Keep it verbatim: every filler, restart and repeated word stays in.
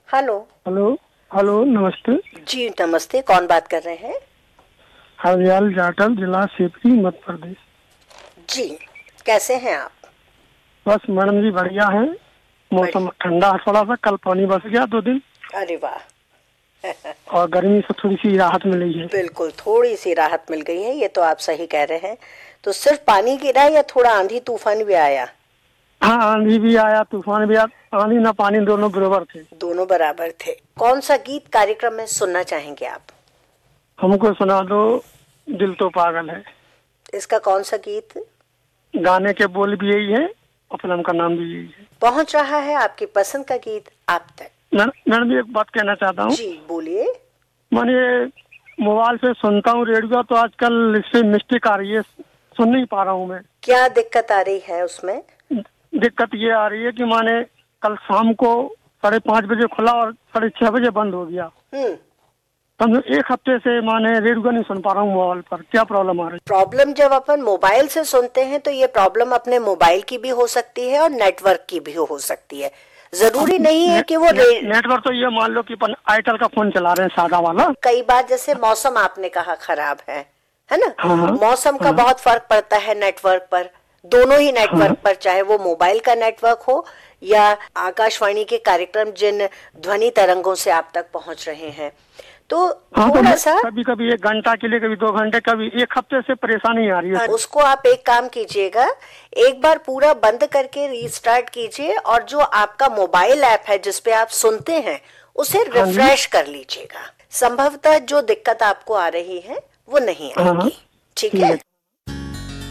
Hello. Hello. Hello, नमस्ते। जी नमस्ते, कौन बात कर रहे हैं? हरदयाल जाटल, जिला शिवपुरी, मध्य प्रदेश। जी, कैसे हैं आप? बस मैडम जी बढ़िया है। बढ़िया। मौसम ठंडा है थोड़ा सा, कल पानी बरस गया दो दिन अरे वाह। और गर्मी से थोड़ी सी राहत मिली है। बिल्कुल, थोड़ी सी राहत मिल गई है, ये तो आप सही कह रहे हैं। तो सिर्फ पानी गिरा या थोड़ा आंधी तूफान भी आया? हाँ, आंधी भी आया, तूफान भी आया। आंधी ना पानी दोनों बराबर थे। दोनों बराबर थे। कौन सा गीत कार्यक्रम में सुनना चाहेंगे आप? हमको सुना दो, दिल तो पागल है। इसका कौन सा गीत? गाने के बोल भी यही है और फिल्म का नाम भी यही है। पहुंच रहा है आपकी पसंद का गीत आप तक। मैं- मैडम जी एक बात कहना चाहता हूँ। जी बोलिए। मैंने मोबाइल से सुनता हूँ रेडियो, तो आजकल इससे मिस्टेक आ रही है, सुन नहीं पा रहा हूँ मैं। क्या दिक्कत आ रही है उसमें? दिक्कत ये आ रही है कि माने कल शाम को साढ़े पाँच बजे खुला और साढ़े छह बजे बंद हो गया। हम्म। समझो एक हफ्ते से माने रेडियो नहीं सुन पा रहा हूँ मोबाइल पर। क्या प्रॉब्लम आ रही प्रॉब्लम जब अपन मोबाइल से सुनते हैं तो ये प्रॉब्लम अपने मोबाइल की भी हो सकती है और नेटवर्क की भी हो सकती है। जरूरी है? नहीं है ने, कि वो ने, रे... नेटवर्क तो ये मान लो कि अपन आईटेल का फोन चला रहे हैं, सादा वाला। कई बार जैसे मौसम आपने कहा खराब है है ना? हाँ हाँ मौसम का हाँ बहुत फर्क पड़ता है नेटवर्क पर। दोनों ही हाँ नेटवर्क पर, चाहे वो मोबाइल का नेटवर्क हो या आकाशवाणी के कार्यक्रम जिन ध्वनि तरंगों से आप तक पहुंच रहे हैं। तो हाँ। तो थोड़ा मैं सा कभी कभी एक घंटा के लिए, कभी दो घंटे, कभी एक हफ्ते से परेशानी आ रही है। उसको आप एक काम कीजिएगा, एक बार पूरा बंद करके रीस्टार्ट कीजिए और जो आपका मोबाइल ऐप है जिसपे आप सुनते हैं उसे हाँ जी। रिफ्रेश कर लीजिएगा। संभवतः जो दिक्कत आपको आ रही है वो नहीं हाँ हाँ, आएगी। ठीक ठीक है? है।